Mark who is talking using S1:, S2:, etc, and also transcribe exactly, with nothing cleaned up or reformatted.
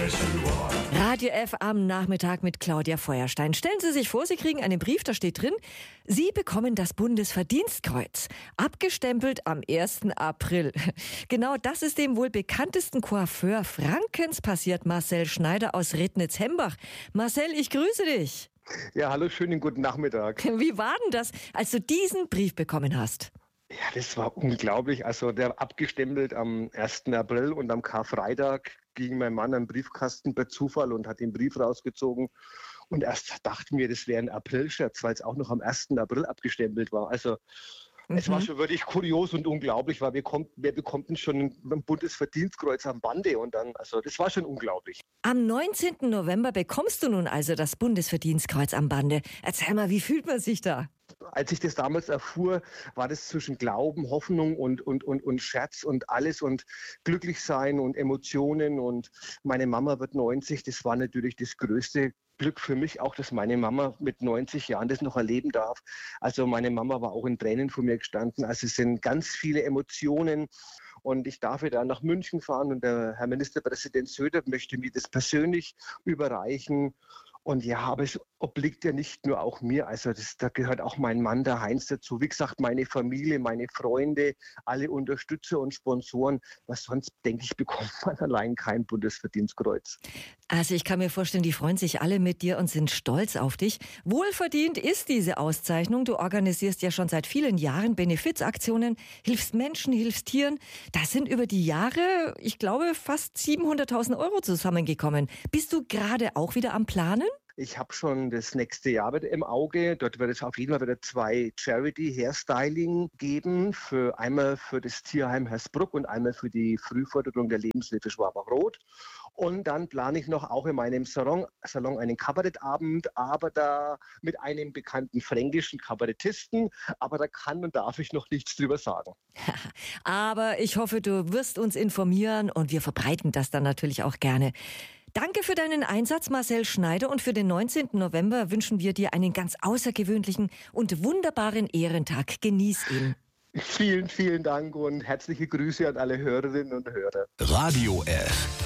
S1: Radio F am Nachmittag mit Claudia Feuerstein. Stellen Sie sich vor, Sie kriegen einen Brief, da steht drin, Sie bekommen das Bundesverdienstkreuz, abgestempelt am ersten April. Genau das ist dem wohl bekanntesten Coiffeur Frankens passiert, Marcel Schneider aus Rednitz-Hembach. Marcel, ich grüße dich.
S2: Ja, hallo, schönen guten Nachmittag.
S1: Wie war denn das, als du diesen Brief bekommen hast?
S2: Ja, das war unglaublich. Also der abgestempelt am ersten April und am Karfreitag ging mein Mann am Briefkasten per Zufall und hat den Brief rausgezogen. Und erst dachten wir, das wäre ein Aprilscherz, weil es auch noch am ersten April abgestempelt war. Also mhm. es war schon wirklich kurios und unglaublich, weil wir, kommt, wir bekommen schon ein Bundesverdienstkreuz am Bande und dann, also das war schon unglaublich.
S1: Am neunzehnten November bekommst du nun also das Bundesverdienstkreuz am Bande. Erzähl mal, wie fühlt man sich da?
S2: Als ich das damals erfuhr, war das zwischen Glauben, Hoffnung und, und, und, und Scherz und alles und glücklich sein und Emotionen. Und meine Mama wird neunzig. Das war natürlich das größte Glück für mich auch, dass meine Mama mit neunzig Jahren das noch erleben darf. Also meine Mama war auch in Tränen vor mir gestanden. Also es sind ganz viele Emotionen. Und ich darf da nach München fahren und der Herr Ministerpräsident Söder möchte mir das persönlich überreichen. Und ja, aber es obliegt ja nicht nur auch mir, also das, da gehört auch mein Mann, der Heinz, dazu. Wie gesagt, meine Familie, meine Freunde, alle Unterstützer und Sponsoren. Was sonst, denke ich, bekommt man allein kein Bundesverdienstkreuz.
S1: Also ich kann mir vorstellen, die freuen sich alle mit dir und sind stolz auf dich. Wohlverdient ist diese Auszeichnung. Du organisierst ja schon seit vielen Jahren Benefizaktionen, hilfst Menschen, hilfst Tieren. Da sind über die Jahre, ich glaube, fast siebenhunderttausend Euro zusammengekommen. Bist du gerade auch wieder am Planen?
S2: Ich habe schon das nächste Jahr wieder im Auge. Dort wird es auf jeden Fall wieder zwei Charity-Hairstyling geben. Für einmal für das Tierheim Hersbruck und einmal für die Frühförderung der Lebenshilfe Schwabach-Rot. Und dann plane ich noch auch in meinem Salon, Salon einen Kabarettabend, aber da mit einem bekannten fränkischen Kabarettisten. Aber da kann und darf ich noch nichts drüber sagen.
S1: Aber ich hoffe, du wirst uns informieren und wir verbreiten das dann natürlich auch gerne. Danke für deinen Einsatz, Marcel Schneider, und für den neunzehnten November wünschen wir dir einen ganz außergewöhnlichen und wunderbaren Ehrentag. Genieß ihn.
S2: Vielen, vielen Dank und herzliche Grüße an alle Hörerinnen und Hörer.
S3: Radio F.